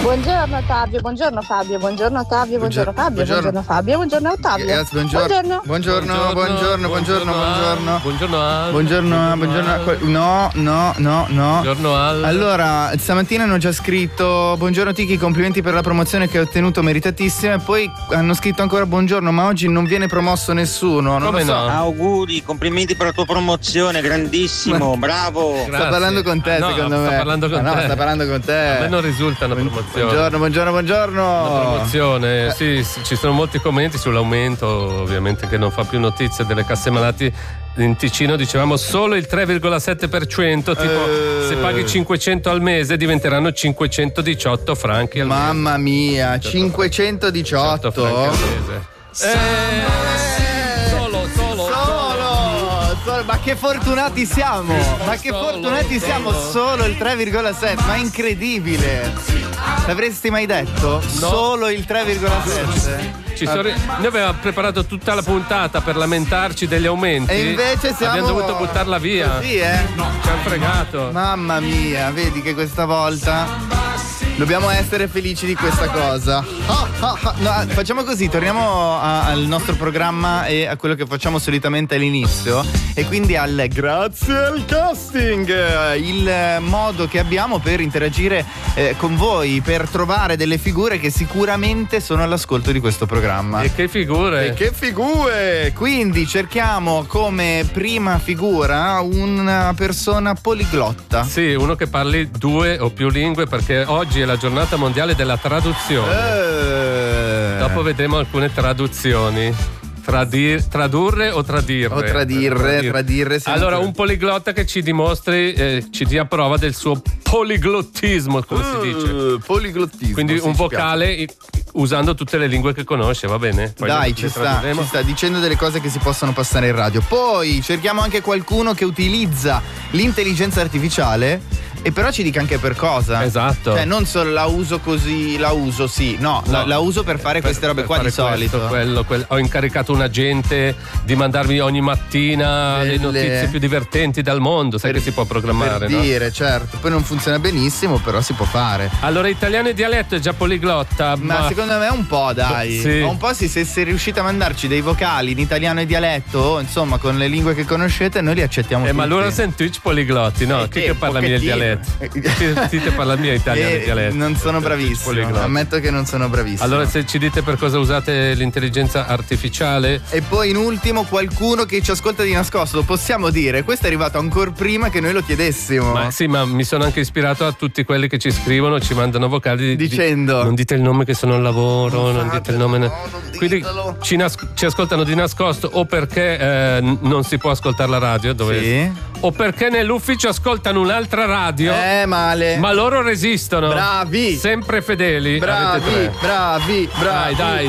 Buongiorno Fabio, buongiorno Fabio, buongiorno Fabio, buongiorno Fabio, buongiorno Fabio, buongiorno Ottavio. Yes, buongiorno. Buongiorno. No. Buongiorno Al. Allora, stamattina hanno già scritto buongiorno Tiki, complimenti per la promozione che hai ottenuto, meritatissima. E poi hanno scritto ancora buongiorno, ma oggi non viene promosso nessuno. Non Come lo so. no? Auguri, complimenti per la tua promozione, grandissimo, bravo. Grazie. Sta parlando con te, secondo me. Sta parlando con te. No, sta parlando con te. A me non risulta una promozione. Buongiorno. Una promozione, sì, ci sono molti commenti sull'aumento, ovviamente, che non fa più notizia delle casse malati. In Ticino dicevamo solo il 3,7%, tipo se paghi 500 al mese diventeranno 518 franchi al mese. Mamma mia, 518 franchi al mese. Ma che fortunati siamo! Solo il 3,7, ma incredibile! L'avresti mai detto? No. Solo il 3,7? Noi avevamo preparato tutta la puntata per lamentarci degli aumenti e invece abbiamo dovuto buttarla via. Così, eh? Ci hanno fregato. Mamma mia, vedi che questa volta dobbiamo essere felici di questa cosa. No, facciamo così, torniamo al nostro programma e a quello che facciamo solitamente all'inizio, e quindi al grazie al casting, il modo che abbiamo per interagire con voi, per trovare delle figure che sicuramente sono all'ascolto di questo programma. E che figure! Quindi cerchiamo come prima figura una persona poliglotta. Sì, uno che parli 2 o più lingue, perché oggi è la giornata mondiale della traduzione. Dopo vedremo alcune traduzioni. Tradurre o tradirre? O tradire. Allora, un poliglotta che ci dimostri, ci dia prova del suo poliglottismo, come si dice. Poliglottismo. Quindi un vocale usando tutte le lingue che conosce, va bene? Poi dai, ci sta, dicendo delle cose che si possono passare in radio. Poi cerchiamo anche qualcuno che utilizza l'intelligenza artificiale, e però ci dica anche per cosa. Esatto. Cioè, non solo la uso così, la uso sì. No. La uso per fare queste robe qua di solito. Ho incaricato un agente di mandarmi ogni mattina le notizie più divertenti dal mondo. Sai che si può programmare, per dire, certo. Poi non funziona benissimo, però si può fare. Allora, italiano e dialetto è già poliglotta. Ma secondo me un po', dai. Sì. Un po' sì, se riuscite a mandarci dei vocali in italiano e dialetto, insomma, con le lingue che conoscete, noi li accettiamo tutti. Ma allora sei in Twitch poliglotti, no? Chi che parla mia dialetto? Ti parla mia italiano e dialetto. Non sono bravissimo. Ammetto che non sono bravissimo. Allora, se ci dite per cosa usate l'intelligenza artificiale. E poi in ultimo qualcuno che ci ascolta di nascosto, possiamo dire, questo è arrivato ancora prima che noi lo chiedessimo. Ma sì, ma mi sono anche ispirato a tutti quelli che ci scrivono, ci mandano vocali dicendo non dite il nome che sono al lavoro, non dite il nome. Quindi ci ascoltano di nascosto, o perché non si può ascoltare la radio dove sì. O perché nell'ufficio ascoltano un'altra radio. Male. Ma loro resistono. Bravi. Sempre fedeli. Bravi. Dai.